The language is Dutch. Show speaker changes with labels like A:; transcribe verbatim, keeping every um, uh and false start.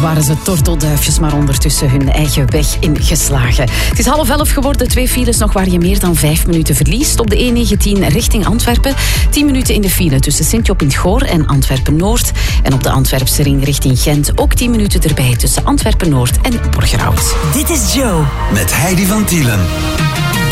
A: waren ze tortelduifjes, maar ondertussen hun eigen weg ingeslagen. Het is half elf geworden, twee files nog waar je meer dan vijf minuten verliest. Op de E negentien richting Antwerpen, tien minuten in de file tussen Sint-Job in het Goor en Antwerpen-Noord. En op de Antwerpse ring richting Gent ook tien minuten erbij tussen Antwerpen-Noord en Borgerhout.
B: Dit is Joe.
C: Met Heidi van Tielen.